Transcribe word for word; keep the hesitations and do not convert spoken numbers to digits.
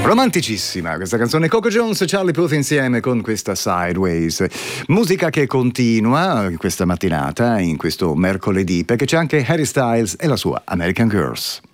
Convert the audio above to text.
Romanticissima questa canzone, Coco Jones e Charlie Puth insieme con questa Sideways. Musica che continua questa mattinata, in questo mercoledì, perché c'è anche Harry Styles e la sua American Girls.